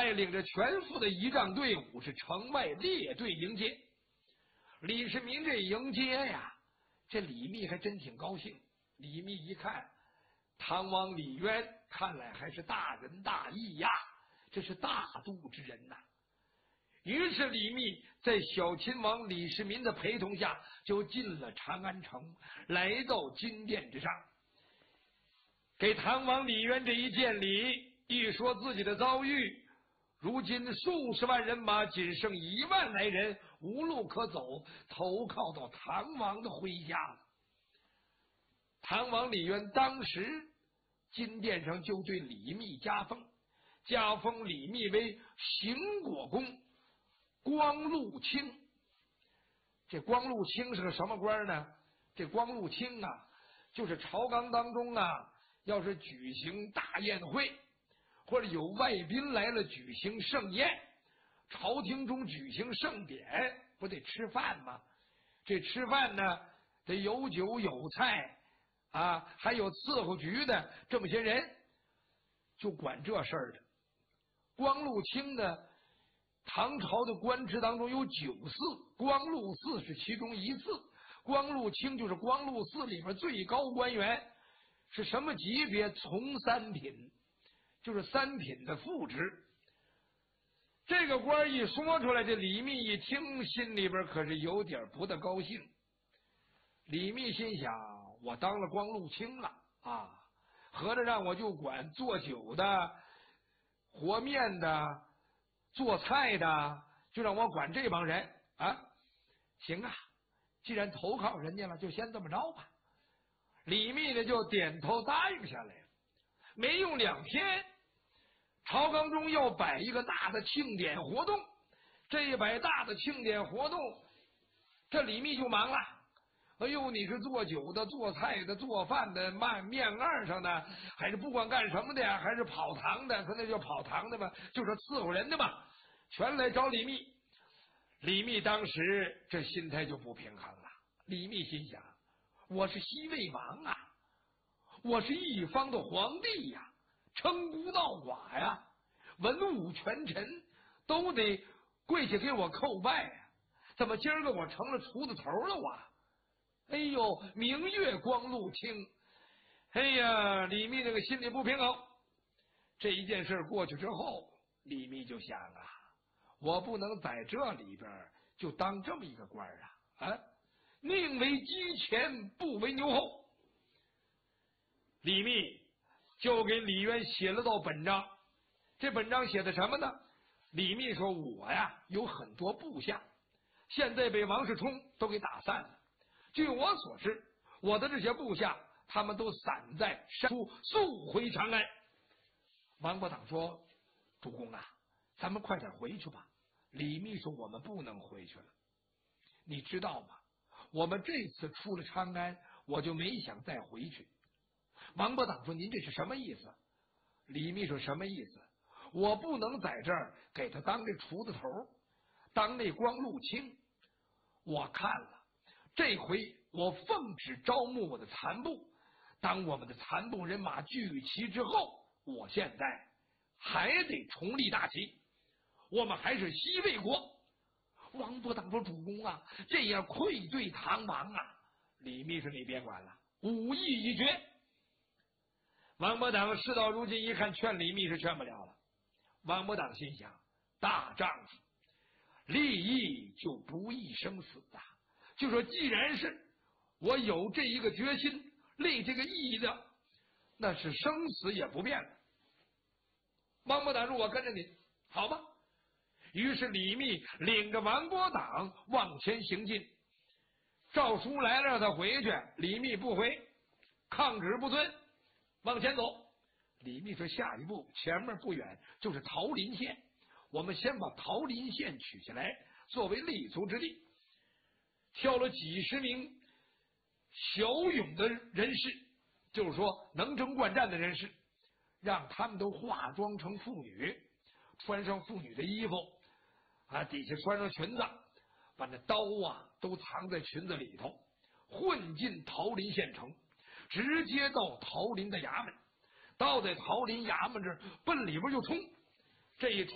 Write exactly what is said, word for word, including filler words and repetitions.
带领着全副的仪仗队伍是城外列队迎接。李世民这迎接呀，这李密还真挺高兴。李密一看，唐王李渊看来还是大仁大义呀，这是大度之人呐。于是李密在小秦王李世民的陪同下，就进了长安城，来到金殿之上，给唐王李渊这一见礼，一说自己的遭遇。如今数十万人马仅剩一万来人，无路可走，投靠到唐王的麾下了。唐王李渊当时金殿上就对李密加封，加封李密为邢果公、光禄卿。这光禄卿是个什么官呢？这光禄卿啊，就是朝纲当中啊，要是举行大宴会，或者有外宾来了举行盛宴，朝廷中举行盛典，不得吃饭吗？这吃饭呢，得有酒有菜啊，还有伺候局的这么些人，就管这事儿的。光禄卿呢，唐朝的官职当中有九嗣，光禄寺是其中一次。光禄卿就是光禄寺里边最高官员，是什么级别？从三品，就是三品的副职。这个官一说出来，这李密一听，心里边可是有点不大高兴。李密心想，我当了光禄卿了啊，合着让我就管做酒的、和面的、做菜的，就让我管这帮人啊。行啊，既然投靠人家了，就先这么着吧。李密呢就点头答应下来了。没用两天，朝纲中要摆一个大的庆典活动。这一摆大的庆典活动，这李密就忙了。哎呦，你是做酒的、做菜的、做饭的、卖面案上的，还是不管干什么的呀？还是跑堂的？他那叫跑堂的嘛，就是伺候人的嘛，全来找李密。李密当时这心态就不平衡了。李密心想，我是西魏王啊，我是一方的皇帝呀，称孤道寡呀，文武权臣都得跪下给我叩拜呀，怎么今儿个我成了厨子头了我？哎呦，明月光禄卿，哎呀，李密这个心里不平衡。这一件事过去之后，李密就想啊，我不能在这里边就当这么一个官啊啊！宁为鸡前，不为牛后。李密就给李渊写了道本章，这本章写的什么呢？李密说，我呀有很多部下，现在被王世充都给打散了。据我所知，我的这些部下他们都散在山处，速回长安。王伯党说，主公啊，咱们快点回去吧。李密说，我们不能回去了，你知道吗？我们这次出了长安，我就没想再回去。王伯党说，您这是什么意思？李密说，什么意思？我不能在这儿给他当这厨子头，当那光禄卿。我看了，这回我奉旨招募我的残部，当我们的残部人马聚齐之后，我现在还得重立大旗，我们还是西魏国。王伯党说，主公啊，这样愧对唐王啊。李密说，你别管了，武艺已决。王伯党事到如今一看，劝李密是劝不了了。王伯党心想，大丈夫立意就不易生死啊，就说既然是我有这一个决心，立这个意的，那是生死也不变了。王伯党说，我跟着你，好吧。于是李密领着王伯党往前行进。诏书来了，让他回去，李密不回，抗旨不遵，往前走。李密说，下一步前面不远就是桃林县，我们先把桃林县取下来，作为立足之地。挑了几十名骁勇的人士，就是说能征惯战的人士，让他们都化妆成妇女，穿上妇女的衣服啊，底下穿上裙子，把那刀啊都藏在裙子里头，混进桃林县城，直接到桃林的衙门。到在桃林衙门这儿，奔里边就冲。这一冲